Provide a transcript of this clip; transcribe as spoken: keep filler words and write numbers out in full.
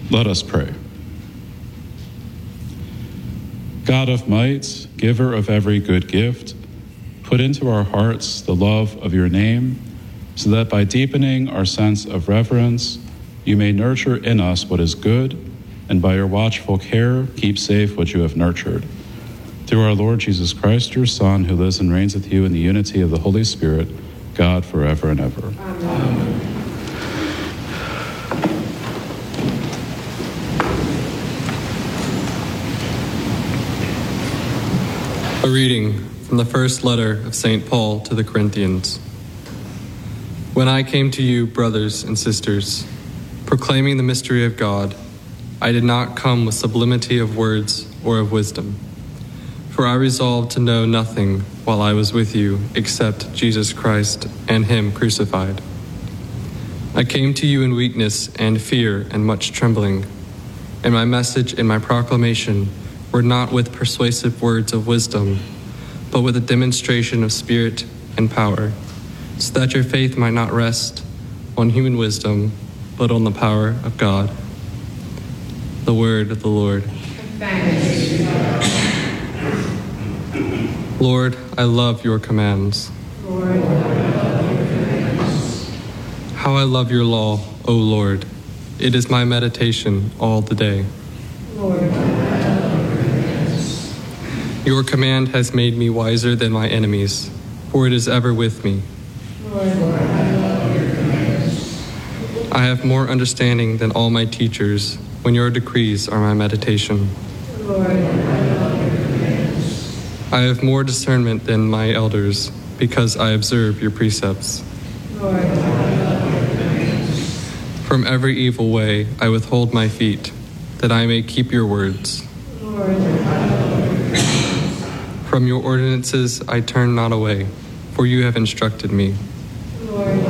Let us pray. God of might, giver of every good gift, put into our hearts the love of your name, so that by deepening our sense of reverence, you may nurture in us what is good, and by your watchful care, keep safe what you have nurtured. Through our Lord Jesus Christ, your Son, who lives and reigns with you in the unity of the Holy Spirit, God, forever and ever. Amen. A reading from the first letter of Saint Paul to the Corinthians. When I came to you, brothers and sisters, proclaiming the mystery of God, I did not come with sublimity of words or of wisdom. For I resolved to know nothing while I was with you except Jesus Christ and him crucified. I came to you in weakness and fear and much trembling, and my message and my proclamation were not with persuasive words of wisdom, but with a demonstration of spirit and power, so that your faith might not rest on human wisdom, but on the power of God. The word of the Lord. Thanks be to God. Lord, I love your commands. Lord, I love your commands. How I love your law, O Lord. It is my meditation all the day. Lord, I love your commands. Your command has made me wiser than my enemies, for it is ever with me. Lord, I love your commands. I have more understanding than all my teachers, when your decrees are my meditation. Lord, I love your commands. I have more discernment than my elders, because I observe your precepts. Lord, I love your commands. From every evil way I withhold my feet, that I may keep your words. Lord, I love your commands. From your ordinances I turn not away, for you have instructed me. Lord, I